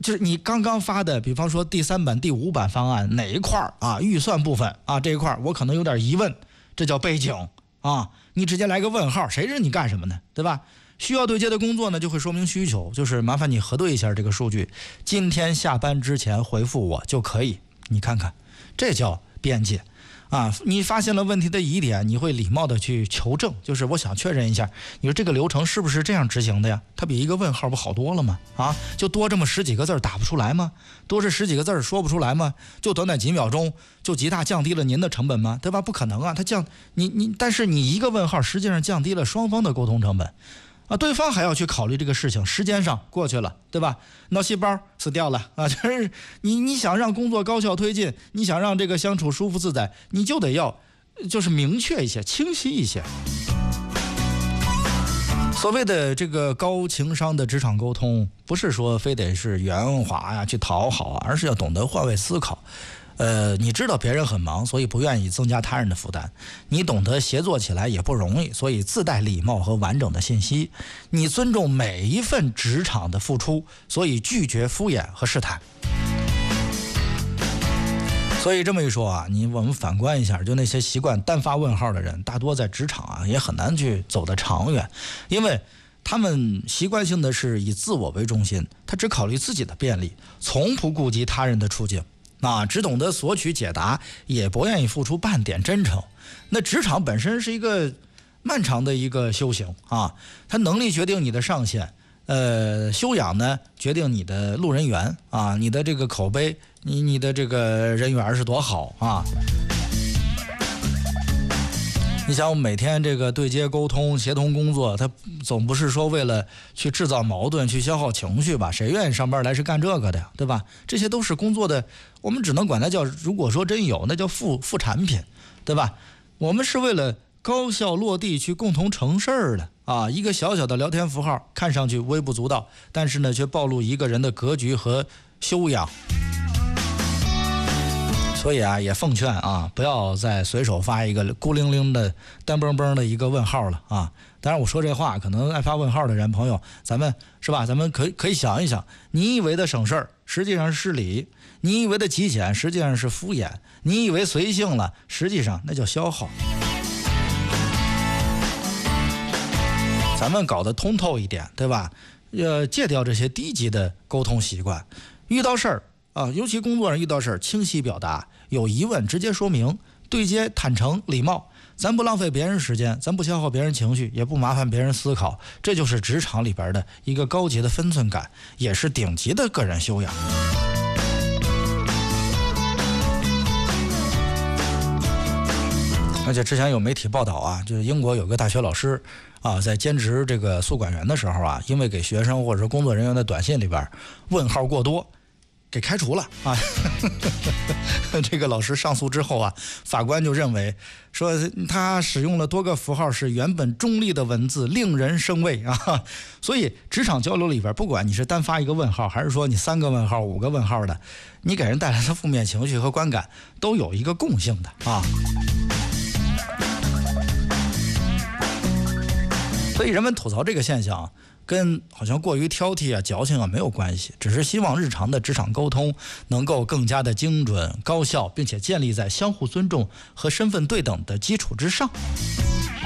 就是你刚刚发的，比方说第3版、第5版方案哪一块啊，预算部分啊这一块我可能有点疑问，这叫背景啊，你直接来个问号，谁认你干什么呢？对吧？需要对接的工作呢，就会说明需求，就是麻烦你核对一下这个数据，今天下班之前回复我就可以。你看看，这叫便捷啊！你发现了问题的疑点，你会礼貌的去求证，就是我想确认一下，你说这个流程是不是这样执行的呀？它比一个问号不好多了吗？啊，就多这么10几个字打不出来吗？多这10几个字说不出来吗？就短短几秒钟就极大降低了您的成本吗？对吧？不可能啊！它但是你一个问号实际上降低了双方的沟通成本。啊，对方还要去考虑这个事情，时间上过去了，对吧？脑细胞死掉了啊！就是你想让工作高效推进，你想让这个相处舒服自在，你就得要就是明确一些、清晰一些。所谓的这个高情商的职场沟通，不是说非得是圆滑呀、去讨好啊，而是要懂得换位思考。你知道别人很忙，所以不愿意增加他人的负担。你懂得协作起来也不容易，所以自带礼貌和完整的信息。你尊重每一份职场的付出，所以拒绝敷衍和试探。所以这么一说啊，我们反观一下，就那些习惯单发问号的人，大多在职场啊也很难去走得长远，因为他们习惯性的是以自我为中心，他只考虑自己的便利，从不顾及他人的处境。只懂得索取解答，也不愿意付出半点真诚。那职场本身是一个漫长的一个修行啊，它能力决定你的上限，修养呢决定你的路人缘啊，你的这个口碑，你的这个人缘是多好啊。你想我们每天这个对接沟通协同工作，它总不是说为了去制造矛盾去消耗情绪吧，谁愿意上班来是干这个的呀，对吧？这些都是工作的，我们只能管它叫，如果说真有那叫副产品，对吧？我们是为了高效落地去共同成事儿的啊，一个小小的聊天符号看上去微不足道，但是呢却暴露一个人的格局和修养。所以啊，也奉劝啊，不要再随手发一个孤零零的单蹦蹦的一个问号了啊！当然，我说这话，可能爱发问号的人朋友，咱们是吧？咱们可以想一想，你以为的省事儿，实际上是失礼；你以为的极简，实际上是敷衍；你以为随性了，实际上那叫消耗。咱们搞得通透一点，对吧？戒掉这些低级的沟通习惯，遇到事儿。尤其工作上遇到事儿，清晰表达，有疑问直接说明，对接坦诚礼貌，咱不浪费别人时间，咱不消耗别人情绪，也不麻烦别人思考，这就是职场里边的一个高级的分寸感，也是顶级的个人修养。而且之前有媒体报道啊，就是英国有个大学老师啊，在兼职这个宿管员的时候啊，因为给学生或者是工作人员的短信里边问号过多，给开除了啊！这个老师上诉之后啊，法官就认为说他使用了多个符号是原本中立的文字，令人生畏啊！所以职场交流里边，不管你是单发一个问号，还是说你3个问号、5个问号的，你给人带来的负面情绪和观感都有一个共性的啊。所以人们吐槽这个现象跟好像过于挑剔啊、矫情啊没有关系，只是希望日常的职场沟通能够更加的精准、高效，并且建立在相互尊重和身份对等的基础之上。